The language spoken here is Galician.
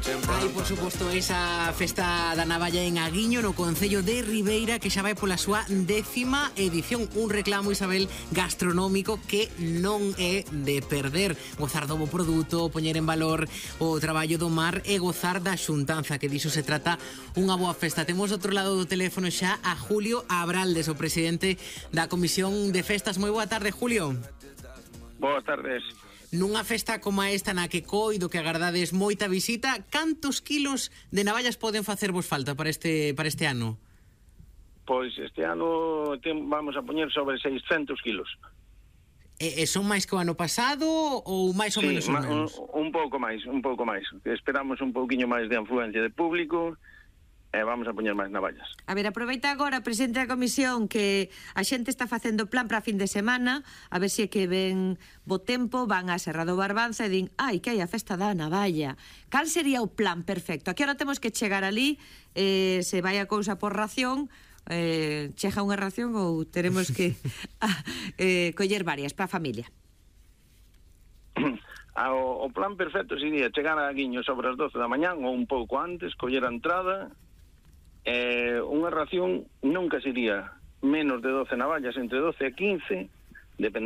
Hai, por suposto, esa festa da navalla en Aguiño, no concello de Ribeira, que xa vai pola súa 10ª edición. Un reclamo, Isabel, gastronómico que non é de perder. Gozar do bo produto, poñer en valor o traballo do mar e gozar da xuntanza, que diso se trata unha boa festa. Temos do outro lado do teléfono xa a Julio Abraldes, o presidente da Comisión de Festas. Moi boa tarde, Julio. Boas tardes. Nunha festa como esta na que coido que agardades moita visita, cantos kilos de navallas poden facervos falta para este ano? Pois este ano vamos a poñer sobre 600 kilos. E son máis que o ano pasado ou máis ou menos ou menos? Un pouco máis. Esperamos un pouquiño máis de afluencia de público e vamos a poñer máis navallas. A ver, aproveita agora, presidente da comisión, que a xente está facendo plan para fin de semana, a ver se que ven bo tempo, van a Serra do Barbanza e din, ai, que hai a festa da navalla. Cal sería o plan perfecto? A que hora temos que chegar ali? Se vai a cousa por ración, chega unha ración ou teremos que coller varias para a familia? O plan perfecto sería chegar a Aguiño sobre as 12 da mañán ou un pouco antes, coller a entrada. Unha ración nunca sería menos de 12 navallas, entre 12 e 15, depende